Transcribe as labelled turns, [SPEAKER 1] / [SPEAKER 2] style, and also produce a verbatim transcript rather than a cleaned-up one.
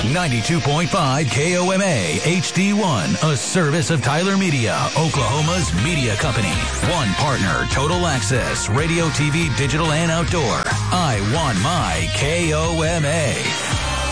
[SPEAKER 1] ninety-two point five K O M A H D one, a service of Tyler Media, Oklahoma's media company. One partner, Total Access, radio, T V, digital, and outdoor. I want my K O M A.